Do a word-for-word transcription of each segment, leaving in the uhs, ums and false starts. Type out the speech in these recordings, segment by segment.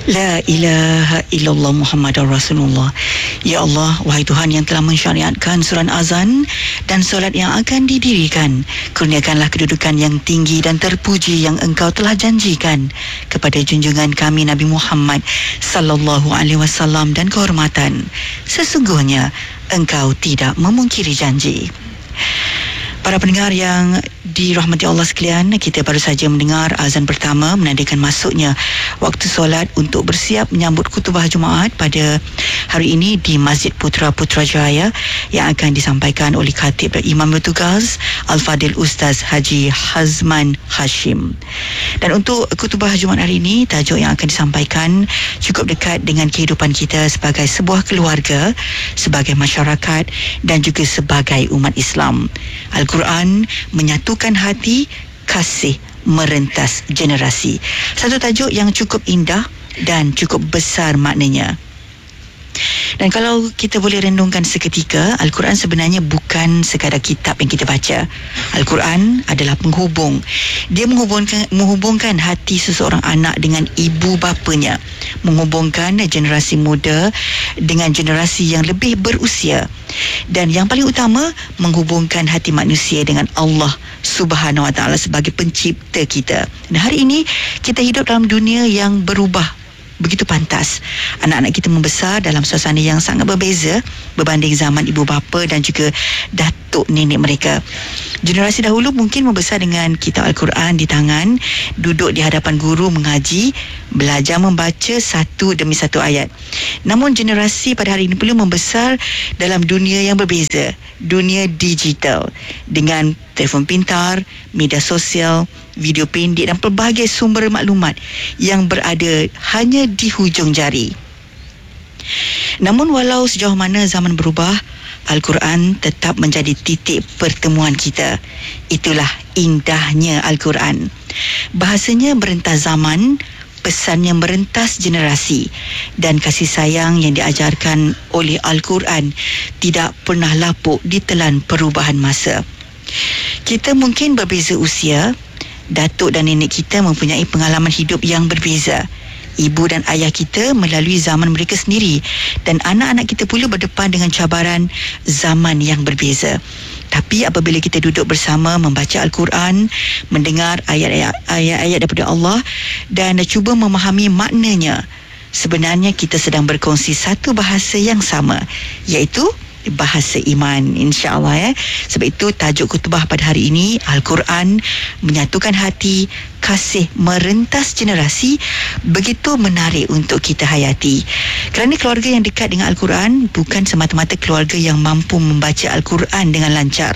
La ilaha illallah Muhammadur Rasulullah. Ya Allah, wahai Tuhan yang telah mensyariatkan surah azan dan solat yang akan didirikan, kurniakanlah kedudukan yang tinggi dan terpuji yang Engkau telah janjikan kepada junjungan kami Nabi Muhammad sallallahu alaihi wasallam dan kehormatan. Sesungguhnya Engkau tidak memungkiri janji. Para pendengar yang dirahmati Allah sekalian, kita baru saja mendengar azan pertama menandakan masuknya waktu solat untuk bersiap menyambut khutbah Jumaat pada hari ini di Masjid Putra Putrajaya yang akan disampaikan oleh Khatib dan Imam bertugas Al-Fadil Ustaz Haji Hazman Hashim. Dan untuk khutbah Jumaat hari ini, tajuk yang akan disampaikan cukup dekat dengan kehidupan kita sebagai sebuah keluarga, sebagai masyarakat dan juga sebagai umat Islam. Al-Quran menyatukan hati, kasih merentas generasi. Satu tajuk yang cukup indah dan cukup besar maknanya. Dan kalau kita boleh renungkan seketika, Al-Quran sebenarnya bukan sekadar kitab yang kita baca. Al-Quran adalah penghubung. Dia menghubungkan, menghubungkan hati seseorang anak dengan ibu bapanya, menghubungkan generasi muda dengan generasi yang lebih berusia, dan yang paling utama, menghubungkan hati manusia dengan Allah Subhanahu Wa Taala sebagai pencipta kita. Dan hari ini kita hidup dalam dunia yang berubah begitu pantas. Anak-anak kita membesar dalam suasana yang sangat berbeza berbanding zaman ibu bapa dan juga datuk nenek mereka. Generasi dahulu mungkin membesar dengan kitab Al-Quran di tangan, duduk di hadapan guru mengaji, belajar membaca satu demi satu ayat. Namun generasi pada hari ini perlu membesar dalam dunia yang berbeza, dunia digital, dengan telefon pintar, media sosial, video pendek dan pelbagai sumber maklumat yang berada hanya di hujung jari. Namun walau sejauh mana zaman berubah, Al-Quran tetap menjadi titik pertemuan kita. Itulah indahnya Al-Quran. Bahasanya merentas zaman, pesannya merentas generasi, dan kasih sayang yang diajarkan oleh Al-Quran tidak pernah lapuk ditelan perubahan masa. Kita mungkin berbeza usia, datuk dan nenek kita mempunyai pengalaman hidup yang berbeza. Ibu dan ayah kita melalui zaman mereka sendiri, dan anak-anak kita pula berdepan dengan cabaran zaman yang berbeza. Tapi apabila kita duduk bersama membaca Al-Quran, mendengar ayat-ayat, ayat-ayat daripada Allah dan cuba memahami maknanya, sebenarnya kita sedang berkongsi satu bahasa yang sama, iaitu bahasa iman, insya-Allah ya. Sebab itu tajuk khutbah pada hari ini, Al-Quran menyatukan hati, kasih merentas generasi, begitu menarik untuk kita hayati. Kerana keluarga yang dekat dengan Al-Quran bukan semata-mata keluarga yang mampu membaca Al-Quran dengan lancar,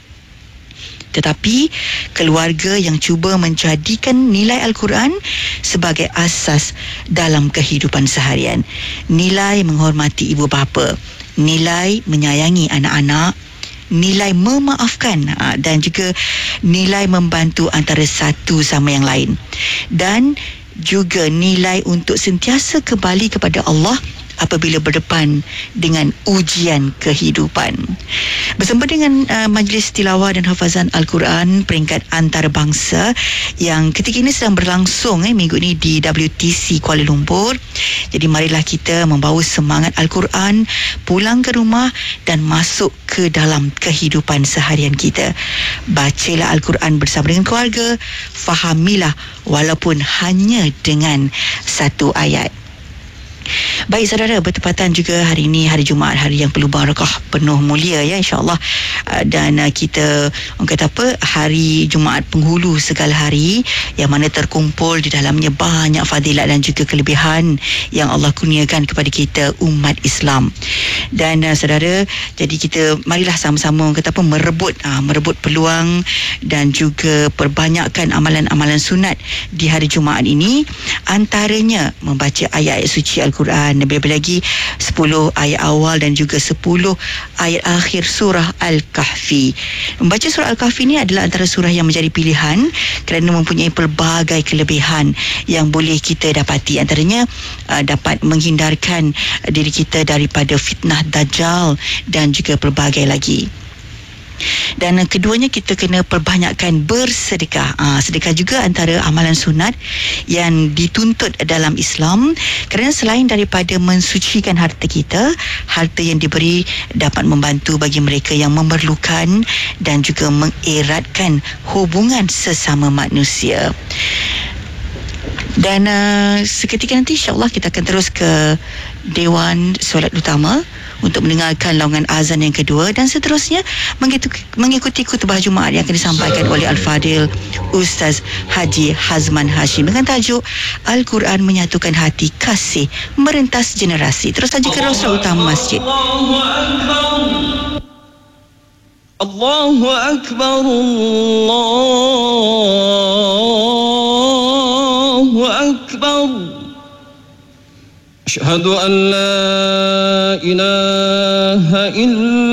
tetapi keluarga yang cuba menjadikan nilai Al-Quran sebagai asas dalam kehidupan seharian. Nilai menghormati ibu bapa, nilai menyayangi anak-anak, nilai memaafkan, dan juga nilai membantu antara satu sama yang lain, dan juga nilai untuk sentiasa kembali kepada Allah apabila berdepan dengan ujian kehidupan. Bersama dengan uh, Majlis Tilawah dan Hafazan Al-Quran peringkat antarabangsa yang ketika ini sedang berlangsung eh, minggu ini di W T C Kuala Lumpur. Jadi marilah kita membawa semangat Al-Quran pulang ke rumah dan masuk ke dalam kehidupan seharian kita. Bacalah Al-Quran bersama dengan keluarga, fahamilah walaupun hanya dengan satu ayat. Baik saudara, bertepatan juga hari ini hari Jumaat, hari yang penuh barakah, penuh mulia ya, insya-Allah. Dan kita orang kata apa, hari Jumaat penghulu segala hari, yang mana terkumpul di dalamnya banyak fadilat dan juga kelebihan yang Allah kurniakan kepada kita umat Islam. Dan uh, saudara, jadi kita marilah sama-sama orang kata apa, merebut uh, merebut peluang dan juga perbanyakkan amalan-amalan sunat di hari Jumaat ini, antaranya membaca ayat-ayat suci Al-Quran, lebih-lebih lagi sepuluh ayat awal dan juga sepuluh ayat akhir surah Al-Kahfi. Membaca surah Al-Kahfi ini adalah antara surah yang menjadi pilihan kerana mempunyai pelbagai kelebihan yang boleh kita dapati. Antaranya uh, dapat menghindarkan diri kita daripada fitnah Dajjal dan juga pelbagai lagi. Dan uh, keduanya kita kena perbanyakkan bersedekah. Uh, sedekah juga antara amalan sunat yang dituntut dalam Islam, kerana selain daripada mensucikan harta kita, harta yang diberi dapat membantu bagi mereka yang memerlukan dan juga mengeratkan hubungan sesama manusia. Dan uh, seketika nanti insya-Allah kita akan terus ke Dewan Solat Utama untuk mendengarkan laungan azan yang kedua, dan seterusnya mengikuti, mengikuti khutbah Jumaat yang akan disampaikan oleh Al-Fadil Ustaz Haji Hazman Hashim dengan tajuk Al-Quran Menyatukan Hati, Kasih Merentas Generasi. Terus saja ke Rasul Utama Masjid. Allahu Akbar, Allahu Akbar. Asyhadu an la ilaha illa